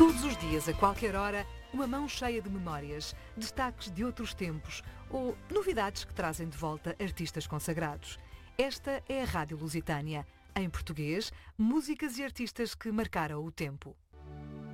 Todos os dias, a qualquer hora, uma mão cheia de memórias, destaques de outros tempos ou novidades que trazem de volta artistas consagrados. Esta é a Rádio Lusitânia. Em português, músicas e artistas que marcaram o tempo.